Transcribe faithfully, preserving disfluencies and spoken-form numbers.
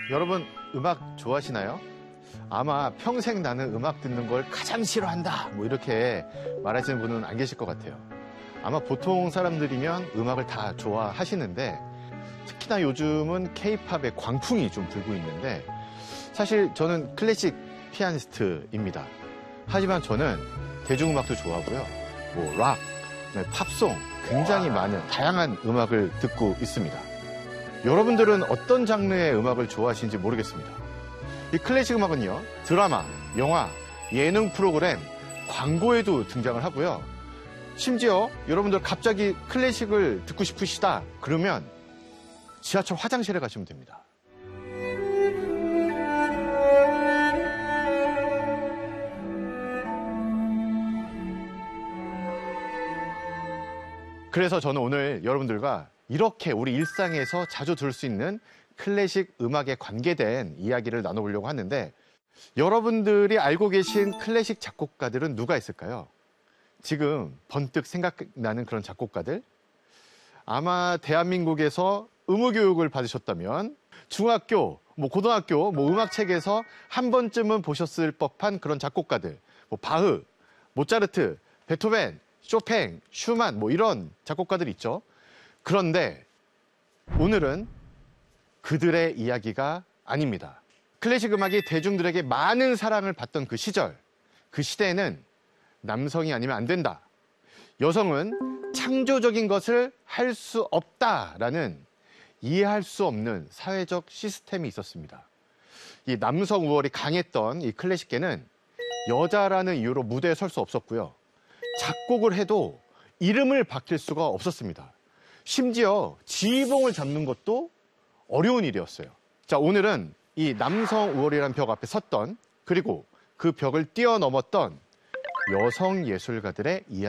여러분 음악 좋아하시나요? 아마 평생 나는 음악 듣는 걸 가장 싫어한다 뭐 이렇게 말하시는 분은 안 계실 것 같아요. 아마 보통 사람들이면 음악을 다 좋아하시는데 특히나 요즘은 케이팝의 광풍이 좀 불고 있는데 사실 저는 클래식 피아니스트입니다. 하지만 저는 대중음악도 좋아하고요. 뭐 락, 팝송 굉장히 많은 다양한 음악을 듣고 있습니다. 여러분들은 어떤 장르의 음악을 좋아하시는지 모르겠습니다. 이 클래식 음악은요, 드라마, 영화, 예능 프로그램, 광고에도 등장을 하고요. 심지어 여러분들 갑자기 클래식을 듣고 싶으시다 그러면 지하철 화장실에 가시면 됩니다. 그래서 저는 오늘 여러분들과 이렇게 우리 일상에서 자주 들을 수 있는 클래식 음악에 관계된 이야기를 나눠보려고 하는데 여러분들이 알고 계신 클래식 작곡가들은 누가 있을까요? 지금 번뜩 생각나는 그런 작곡가들? 아마 대한민국에서 의무교육을 받으셨다면 중학교, 뭐 고등학교, 뭐 음악책에서 한 번쯤은 보셨을 법한 그런 작곡가들. 뭐 바흐, 모차르트, 베토벤, 쇼팽, 슈만 뭐 이런 작곡가들 있죠. 그런데 오늘은 그들의 이야기가 아닙니다. 클래식 음악이 대중들에게 많은 사랑을 받던 그 시절, 그 시대에는 남성이 아니면 안 된다. 여성은 창조적인 것을 할 수 없다라는 이해할 수 없는 사회적 시스템이 있었습니다. 이 남성 우월이 강했던 이 클래식계는 여자라는 이유로 무대에 설 수 없었고요. 작곡을 해도 이름을 밝힐 수가 없었습니다. 심지어 지휘봉을 잡는 것도 어려운 일이었어요. 자, 오늘은 이 남성 우월이라는 벽 앞에 섰던 그리고 그 벽을 뛰어넘었던 여성 예술가들의 이야기